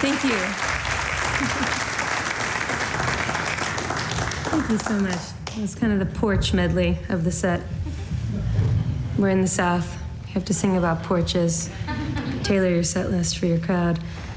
Thank you. Thank you so much. It was kind of the porch medley of the set. We're in the South. You have to sing about porches. Tailor your set list for your crowd.